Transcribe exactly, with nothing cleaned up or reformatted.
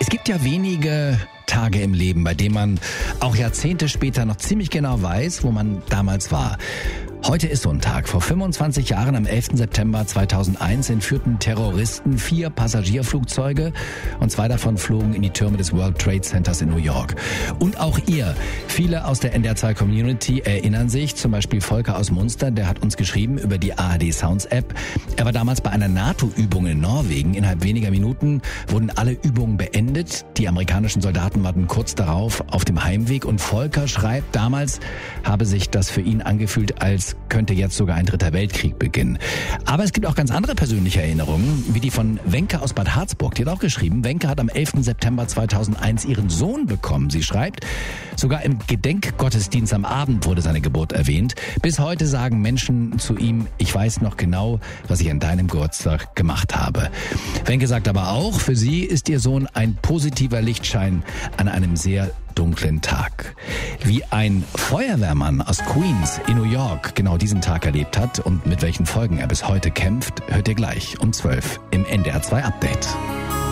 Es gibt ja wenige Tage im Leben, bei denen man auch Jahrzehnte später noch ziemlich genau weiß, wo man damals war. Heute ist so ein Tag. Vor fünfundzwanzig Jahren, am elften September zweitausendeins, entführten Terroristen vier Passagierflugzeuge und zwei davon flogen in die Türme des World Trade Centers in New York. Und auch ihr, viele aus der N D R zwei Community erinnern sich, zum Beispiel Volker aus Munster, der hat uns geschrieben über die A R D Sounds App. Er war damals bei einer NATO-Übung in Norwegen. Innerhalb weniger Minuten wurden alle Übungen beendet. Die amerikanischen Soldaten warten kurz darauf auf dem Heimweg und Volker schreibt, damals habe sich das für ihn angefühlt, als könnte jetzt sogar ein dritter Weltkrieg beginnen. Aber es gibt auch ganz andere persönliche Erinnerungen, wie die von Wenke aus Bad Harzburg. Die hat auch geschrieben, Wenke hat am elften September zweitausendeins ihren Sohn bekommen. Sie schreibt, sogar im Gedenkgottesdienst am Abend wurde seine Geburt erwähnt. Bis heute sagen Menschen zu ihm, ich weiß noch genau, was ich an deinem Geburtstag gemacht habe. Wenke sagt aber auch, für sie ist ihr Sohn ein positiver Lichtschein an einem sehr dunklen Tag. Wie ein Feuerwehrmann aus Queens in New York genau diesen Tag erlebt hat und mit welchen Folgen er bis heute kämpft, hört ihr gleich um zwölf im N D R zwei Update.